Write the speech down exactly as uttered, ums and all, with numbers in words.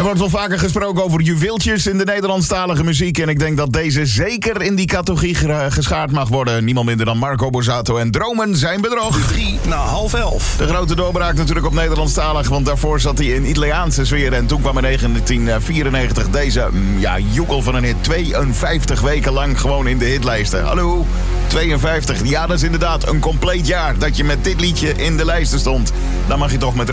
Er wordt wel vaker gesproken over juweeltjes in de Nederlandstalige muziek. En ik denk dat deze zeker in die categorie geschaard mag worden. Niemand minder dan Marco Borsato en Dromen zijn bedrog. Drie na half elf. De grote doorbraak natuurlijk op Nederlandstalig. Want daarvoor zat hij in Italiaanse sfeer. En toen kwam in negentien vierennegentig deze ja, joekel van een hit. tweeënvijftig weken lang gewoon in de hitlijsten. Hallo, tweeënvijftig. Ja, dat is inderdaad een compleet jaar dat je met dit liedje in de lijsten stond. Dan mag je toch met